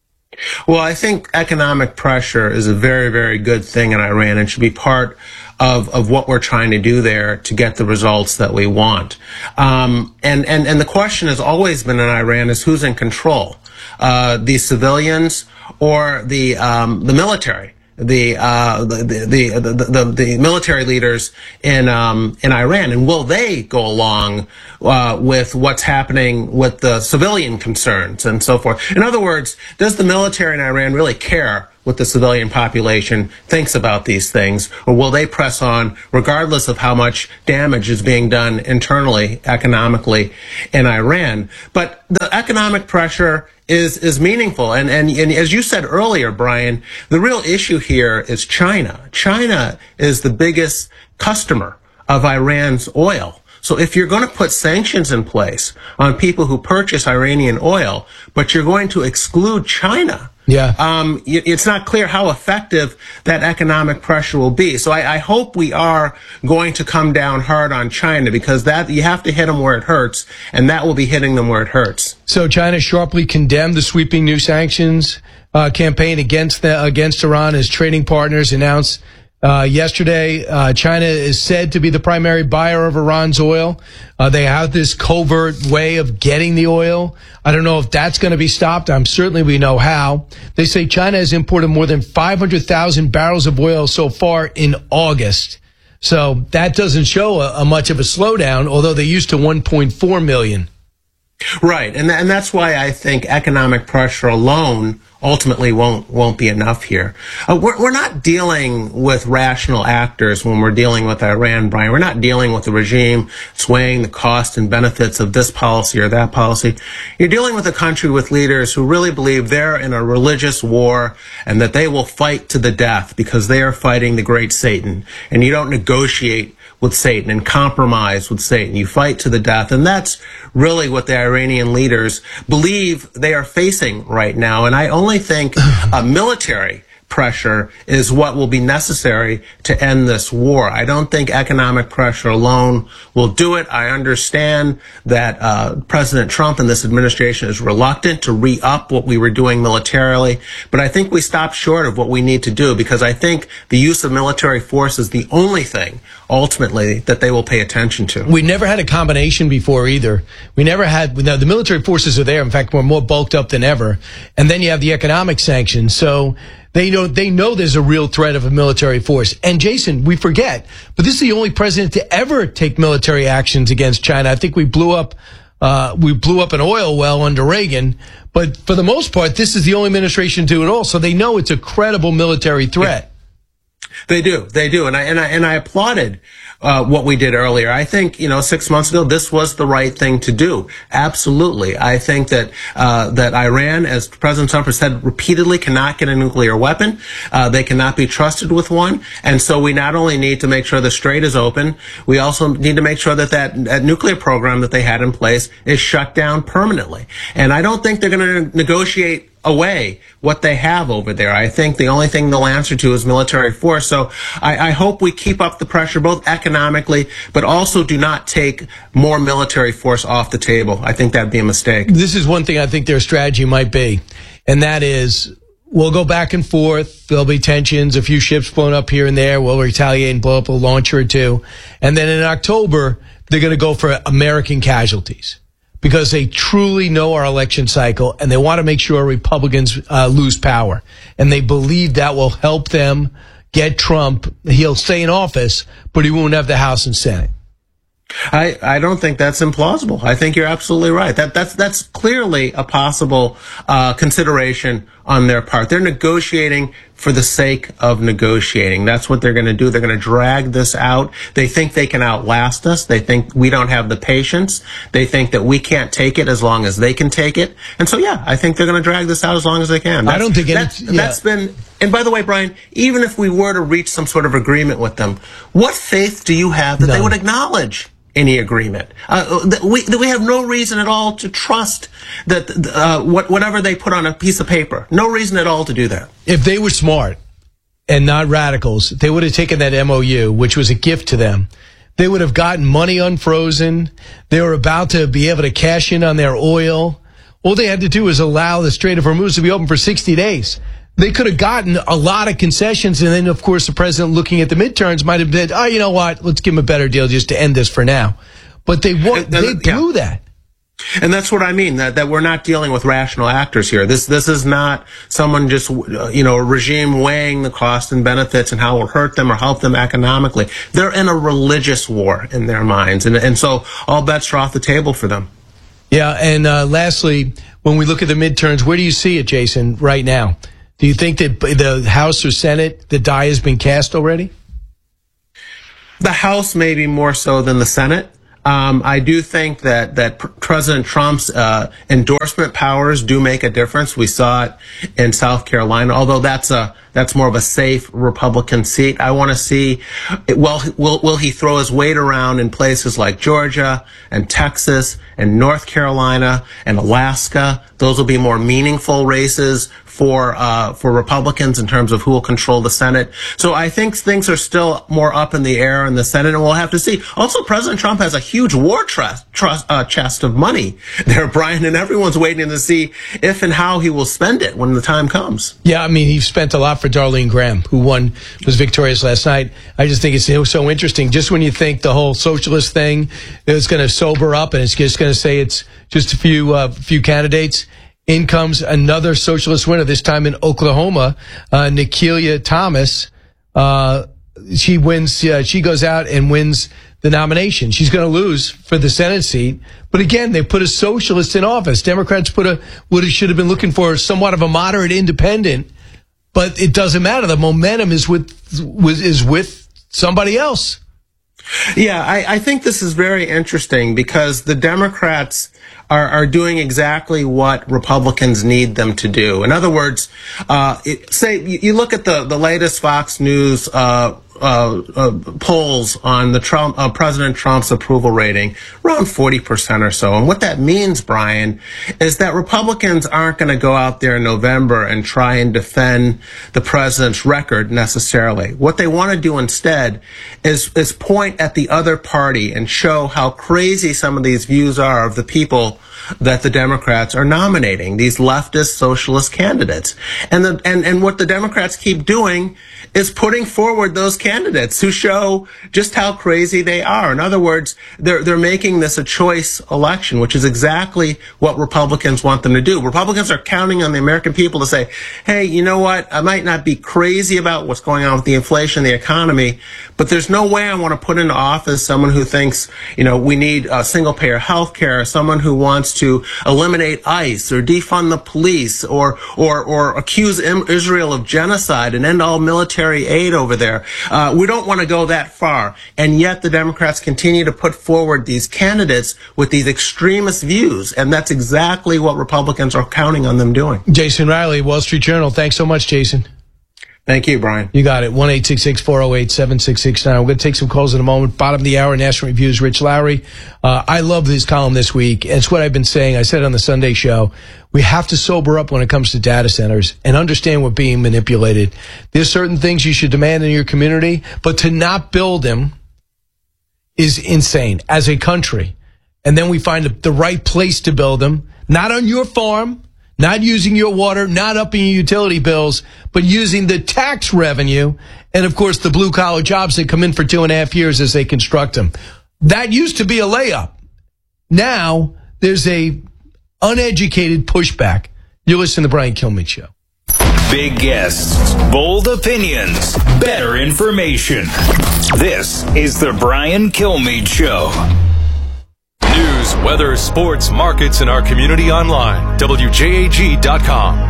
Well, I think economic pressure is a very, very good thing in Iran and should be part of, of what we're trying to do there to get the results that we want. Um, and, and, and the question has always been in Iran is who's in control, uh, the civilians or the, um, the military. The, uh, the, the, the, the, the military leaders in, um, in Iran, and will they go along, uh, with what's happening with the civilian concerns and so forth? In other words, does the military in Iran really care what the civilian population thinks about these things, or will they press on regardless of how much damage is being done internally, economically in Iran? But the economic pressure is is meaningful. And, and, and as you said earlier, Brian, the real issue here is China. China is the biggest customer of Iran's oil. So if you're going to put sanctions in place on people who purchase Iranian oil, but you're going to exclude China, yeah, um, it's not clear how effective that economic pressure will be. So I, I hope we are going to come down hard on China, because that you have to hit them where it hurts, and that will be hitting them where it hurts. So China sharply condemned the sweeping new sanctions uh, campaign against the, against Iran as trading partners announced Uh, yesterday. Uh, China is said to be the primary buyer of Iran's oil. Uh, they have this covert way of getting the oil. I don't know if that's going to be stopped. I'm certainly we know how. They say China has imported more than five hundred thousand barrels of oil so far in August. So that doesn't show a, a much of a slowdown, although they used to one point four million. Right, and th- and that's why I think economic pressure alone ultimately won't won't be enough here. Uh, we're we're not dealing with rational actors when we're dealing with Iran, Brian. We're not dealing with the regime swaying the cost and benefits of this policy or that policy. You're dealing with a country with leaders who really believe they're in a religious war and that they will fight to the death because they are fighting the great Satan. And you don't negotiate with Satan and compromise with Satan. You fight to the death. And that's really what the Iranian leaders believe they are facing right now. And I only think a military pressure is what will be necessary to end this war. I don't think economic pressure alone will do it. I understand that uh, President Trump and this administration is reluctant to re-up what we were doing militarily, but I think we stop short of what we need to do, because I think the use of military force is the only thing ultimately that they will pay attention to. We never had a combination before either. We never had, now the military forces are there. In fact, we're more bulked up than ever. And then you have the economic sanctions. So They know they know there's a real threat of a military force. And Jason, we forget, but this is the only president to ever take military actions against China. I think we blew up uh, we blew up an oil well under Reagan, but for the most part, this is the only administration to do it all. So they know it's a credible military threat. Yeah. They do, they do, and I and I and I applauded uh, what we did earlier. I think, you know, six months ago, this was the right thing to do. Absolutely, I think that uh, that Iran, as President Trump has said repeatedly, cannot get a nuclear weapon. Uh, they cannot be trusted with one, and so we not only need to make sure the Strait is open, we also need to make sure that that, that nuclear program that they had in place is shut down permanently. And I don't think they're going to negotiate away what they have over there. I think the only thing they'll answer to is military force. So I, I hope we keep up the pressure, both economically, but also do not take more military force off the table. I think that'd be a mistake. This is one thing I think their strategy might be, and that is we'll go back and forth. There'll be tensions, a few ships blown up here and there. We'll retaliate and blow up a launcher or two. And then in October, they're going to go for American casualties, because they truly know our election cycle and they want to make sure Republicans uh, lose power. And they believe that will help them get Trump. He'll stay in office, but he won't have the House and Senate. I, I don't think that's implausible. I think you're absolutely right. That that's that's clearly a possible uh, consideration on their part. They're negotiating for the sake of negotiating. That's what they're going to do. They're going to drag this out. They think they can outlast us. They think we don't have the patience. They think that we can't take it as long as they can take it. And so, yeah, I think they're going to drag this out as long as they can. That's, I don't think that's, yeah. that's been. And by the way, Brian, even if we were to reach some sort of agreement with them, what faith do you have that None. they would acknowledge any agreement? Uh, that we that we have no reason at all to trust that uh, what, whatever they put on a piece of paper. No reason at all to do that. If they were smart and not radicals, they would have taken that M O U, which was a gift to them. They would have gotten money unfrozen. They were about to be able to cash in on their oil. All they had to do was allow the Strait of Hormuz to be open for sixty days. They could have gotten a lot of concessions, and then, of course, the president looking at the midterms might have said, oh, you know what, let's give him a better deal just to end this for now. But they wa- and, and, they blew yeah. that. And that's what I mean, that, that we're not dealing with rational actors here. This this is not someone just, you know, a regime weighing the costs and benefits and how it will hurt them or help them economically. They're in a religious war in their minds, and, and so all bets are off the table for them. Yeah, and uh, lastly, when we look at the midterms, where do you see it, Jason, right now? Do you think that the House or Senate, the die has been cast already? The House maybe more so than the Senate. Um, I do think that that P- President Trump's uh, endorsement powers do make a difference. We saw it in South Carolina, although that's a that's more of a safe Republican seat. I want to see, well, will will he throw his weight around in places like Georgia and Texas and North Carolina and Alaska? Those will be more meaningful races for uh for Republicans in terms of who will control the Senate. So I think things are still more up in the air in the Senate, and we'll have to see. Also, President Trump has a huge war trust, trust, uh, chest of money there, Brian, and everyone's waiting to see if and how he will spend it when the time comes. Yeah, I mean, he spent a lot for Darlene Graham, who won, was victorious last night. I just think it's so interesting. Just when you think the whole socialist thing is going to sober up and it's just going to say it's just a few uh, few candidates, in comes another socialist winner, this time in Oklahoma, uh, Nikia Thomas. Uh, she wins, uh, she goes out and wins the nomination. She's going to lose for the Senate seat. But again, they put a socialist in office. Democrats put a, what it should have been looking for, somewhat of a moderate independent. But it doesn't matter. The momentum is with, with is with somebody else. Yeah, I, I think this is very interesting because the Democrats are, are doing exactly what Republicans need them to do. In other words, uh, it, say you, you look at the, the latest Fox News uh, uh, uh, polls on the Trump, uh, President Trump's approval rating, around forty percent or so. And what that means, Brian, is that Republicans aren't going to go out there in November and try and defend the president's record necessarily. What they want to do instead is, is point at the other party and show how crazy some of these views are of the people that the Democrats are nominating, these leftist socialist candidates. And the, and, and what the Democrats keep doing is putting forward those candidates who show just how crazy they are. In other words, they're, they're making this a choice election, which is exactly what Republicans want them to do. Republicans are counting on the American people to say, hey, you know what? I might not be crazy about what's going on with the inflation, the economy, but there's no way I want to put into office someone who thinks, you know, we need a single payer health care, someone who wants to eliminate ICE or defund the police or or or accuse Israel of genocide and end all military aid over there. Uh, we don't want to go that far. And yet the Democrats continue to put forward these candidates with these extremist views. And that's exactly what Republicans are counting on them doing. Jason Riley, Wall Street Journal. Thanks so much, Jason. Thank you, Brian. You got it. one eight six six, four oh eight, seven six six nine. We're going to take some calls in a moment. Bottom of the hour, National Review's Rich Lowry. Uh, I love this column this week. It's what I've been saying. I said it on the Sunday show. We have to sober up when it comes to data centers and understand we're being manipulated. There's certain things you should demand in your community, but to not build them is insane as a country. And then we find the right place to build them, not on your farm, not using your water, not upping your utility bills, but using the tax revenue and, of course, the blue-collar jobs that come in for two and a half years as they construct them. That used to be a layup. Now there's a uneducated pushback. You listen to the Brian Kilmeade Show. Big guests, bold opinions, better information. This is the Brian Kilmeade Show. News, weather, sports, markets, and our community online. W J A G dot com.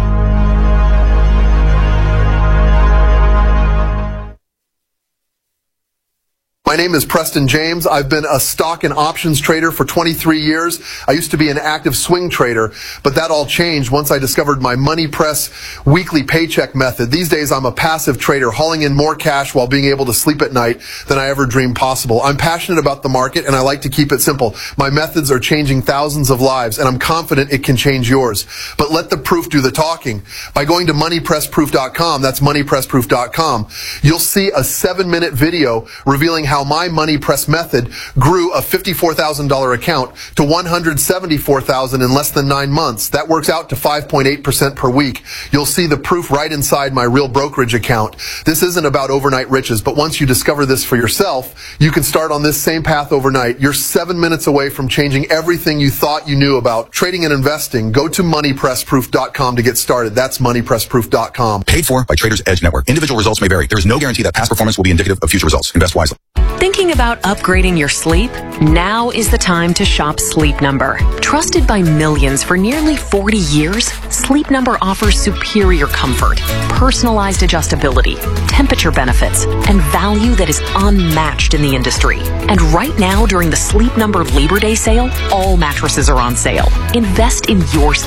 My name is Preston James. I've been a stock and options trader for twenty-three years. I used to be an active swing trader, but that all changed once I discovered my Money Press weekly paycheck method. These days, I'm a passive trader, hauling in more cash while being able to sleep at night than I ever dreamed possible. I'm passionate about the market, and I like to keep it simple. My methods are changing thousands of lives, and I'm confident it can change yours. But let the proof do the talking. By going to money press proof dot com, that's money press proof dot com, you'll see a seven-minute video revealing how how my Money Press method grew a fifty-four thousand dollars account to one hundred seventy-four thousand dollars in less than nine months. That works out to five point eight percent per week. You'll see the proof right inside my real brokerage account. This isn't about overnight riches, but once you discover this for yourself, you can start on this same path overnight. You're seven minutes away from changing everything you thought you knew about trading and investing. Go to money press proof dot com to get started. That's money press proof dot com. Paid for by Traders Edge Network. Individual results may vary. There is no guarantee that past performance will be indicative of future results. Invest wisely. Thinking about upgrading your sleep? Now is the time to shop Sleep Number. Trusted by millions for nearly forty years, Sleep Number offers superior comfort, personalized adjustability, temperature benefits, and value that is unmatched in the industry. And right now, during the Sleep Number Labor Day sale, all mattresses are on sale. Invest in your sleep.